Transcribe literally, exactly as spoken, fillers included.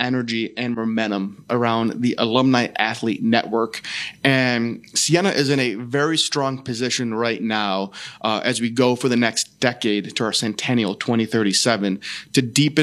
energy and momentum around the Alumni Athlete Network. And Siena is in a very strong position right now uh, as we go for the next decade to our centennial twenty thirty-seven to deepen